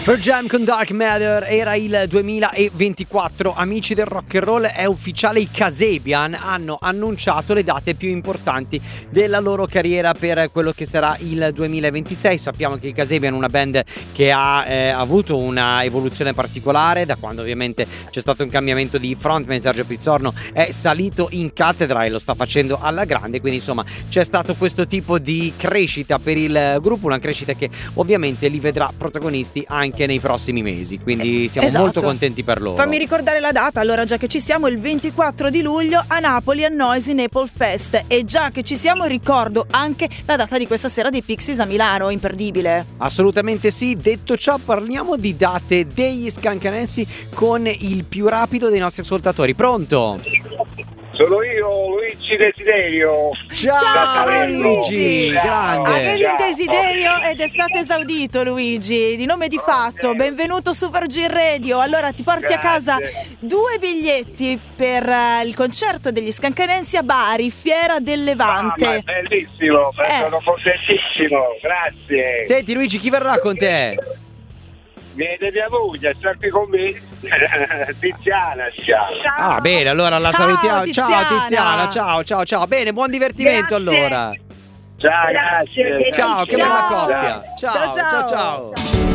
Pearl Jam con Dark Matter. Era il 2024. Amici del rock and roll, è ufficiale, i Kasabian hanno annunciato le date più importanti della loro carriera per quello che sarà il 2026. Sappiamo che i Kasabian è una band che ha avuto una evoluzione particolare da quando ovviamente c'è stato un cambiamento di frontman. Sergio Pizzorno è salito in cattedra e lo sta facendo alla grande, quindi insomma c'è stato questo tipo di crescita per il gruppo, una crescita che ovviamente li vedrà protagonisti anche nei prossimi mesi, quindi siamo molto contenti per loro. Fammi ricordare la data, allora, già che ci siamo, il 24 di luglio a Napoli al Noisy Naples Fest, e già che ci siamo ricordo anche la data di questa sera dei Pixies a Milano, imperdibile. Assolutamente sì. Detto ciò, parliamo di date degli Scancanensi con il più rapido dei nostri ascoltatori. Pronto? Sono io, Luigi Desiderio. Ciao Luigi, grande. Avevi un desiderio ed è stato esaudito, Luigi, di nome di fatto. Benvenuto su Virgin Radio. Allora ti porti a casa 2 biglietti per il concerto degli Scancanensi a Bari, Fiera del Levante. Ma è bellissimo, sono contentissimo, grazie. Senti Luigi, chi verrà con te? Viene mia moglie, sta qui con me. Tiziana si chiama. Ah, bene, allora la Ciao, salutiamo. Tiziana. Ciao Tiziana, ciao. Bene, buon divertimento. Grazie. Allora. Ciao, grazie. Ciao, che Ciao. bella coppia. Ciao. Ciao.